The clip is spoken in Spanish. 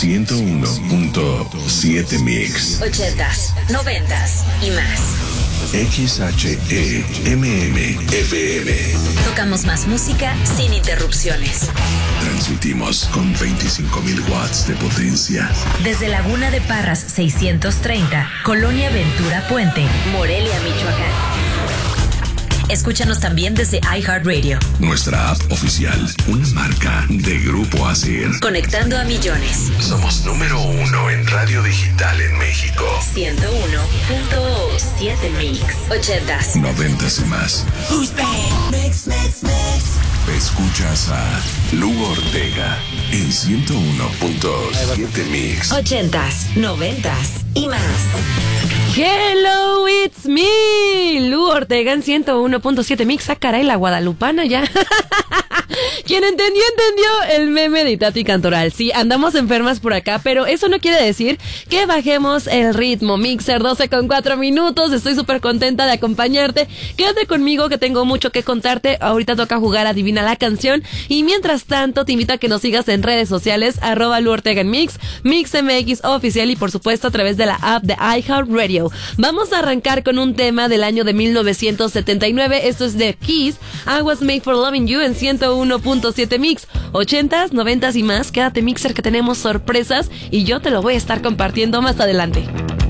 101.7 Mix. 80s, 90s y más. XHEMM-FM. Tocamos más música sin interrupciones. Transmitimos con 25,000 watts de potencia. Desde Laguna de Parras 630, Colonia Ventura Puente, Morelia, Michoacán. Escúchanos también desde iHeartRadio. Nuestra app oficial, una marca de Grupo ASIR. Conectando a millones. Somos número 1 en radio digital en México. 101.7 Mix. 80s, 90s y más. Mix. Escuchas a Lu Ortega en 101.7 Mix. 80s, 90s y más. Hello, it's me, Lu Ortega en 101.7 Mix. Ah, caray, la guadalupana ya. Quien entendió el meme de Tati Cantoral. Sí, andamos enfermas por acá, pero eso no quiere decir que bajemos el ritmo. Mixer 12:04 minutos. Estoy súper contenta de acompañarte. Quédate conmigo que tengo mucho que contarte. Ahorita toca jugar Adivina la Canción. Y mientras tanto, te invito a que nos sigas en redes sociales, @Lu Ortega en Mix, MixMX Oficial y por supuesto a través de la app de iHeartRadio. Vamos a arrancar con un tema del año de 1979. Esto es de Kiss, I Was Made for Loving You en 101.7 Mix. 80s, 90s y más. Quédate, Mixer, que tenemos sorpresas y yo te lo voy a estar compartiendo más adelante.